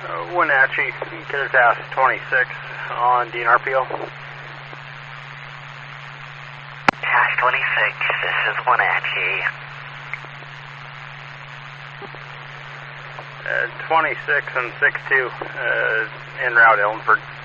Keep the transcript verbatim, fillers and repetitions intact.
Uh, Wenatchee, Kittitas twenty-six on D N R P O. Task twenty-six, this is Wenatchee. Uh, twenty-six and six two, uh, en route Elmford.